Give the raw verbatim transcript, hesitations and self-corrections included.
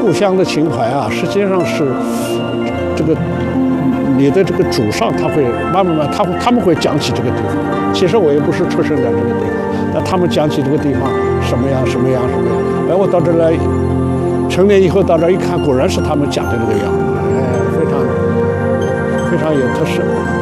故乡的情怀啊，实际上是这个你的这个祖上他会慢慢慢他他们会讲起这个地方。其实我也不是出生在这个地方，但他们讲起这个地方什么样什么样什么样。哎，我到这来成年以后到这一看，果然是他们讲的这个样，哎，非常非常有特色。